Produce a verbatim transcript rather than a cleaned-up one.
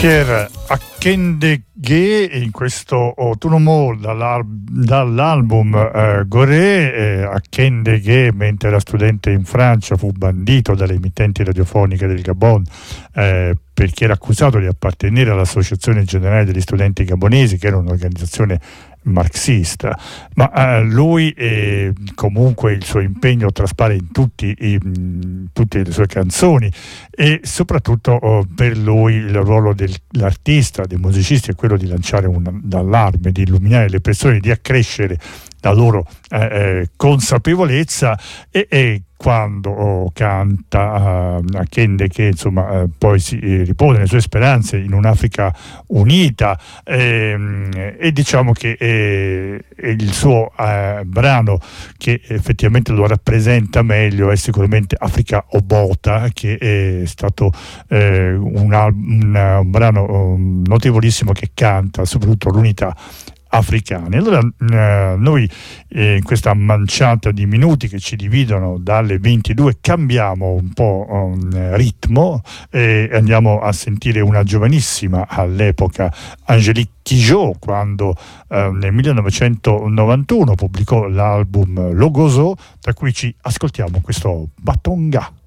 Pierre Akindele in questo Autunno dall'al- dall'album eh, Gorée. eh, Akindele, mentre era studente in Francia, fu bandito dalle emittenti radiofoniche del Gabon eh, perché era accusato di appartenere all'Associazione Generale degli Studenti Gabonesi, che era un'organizzazione marxista, ma eh, lui eh, comunque il suo impegno traspare in, tutti i, in tutte le sue canzoni, e soprattutto oh, per lui il ruolo dell'artista, del musicista, è quello di lanciare un allarme, di illuminare le persone, di accrescere la loro eh, eh, consapevolezza, e, e quando oh, canta uh, Akindele, che insomma uh, poi si eh, ripone le sue speranze in un'Africa unita, ehm, e diciamo che eh, il suo eh, brano che effettivamente lo rappresenta meglio è sicuramente Africa Obota, che è stato eh, un, un, un brano um, notevolissimo, che canta soprattutto l'unità africani. Allora eh, noi eh, in questa manciata di minuti che ci dividono dalle ventidue cambiamo un po' um, ritmo e andiamo a sentire una giovanissima all'epoca, Angélique Kidjo, quando eh, nel millenovecentonovantuno pubblicò l'album Logoso, da cui ci ascoltiamo questo Batonga.